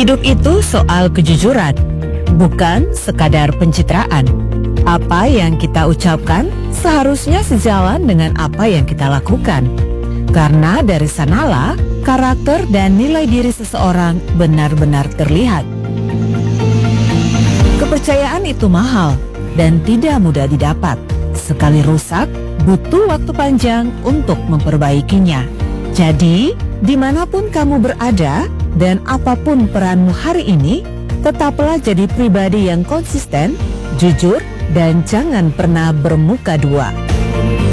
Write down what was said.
Hidup itu soal kejujuran, bukan sekadar pencitraan. Apa yang kita ucapkan seharusnya sejalan dengan apa yang kita lakukan. Karena dari sanalah karakter dan nilai diri seseorang benar-benar terlihat. Kepercayaan itu mahal dan tidak mudah didapat. Sekali rusak, butuh waktu panjang untuk memperbaikinya. Jadi, dimanapun kamu berada dan apapun peranmu hari ini, tetaplah jadi pribadi yang konsisten, jujur, dan jangan pernah bermuka dua.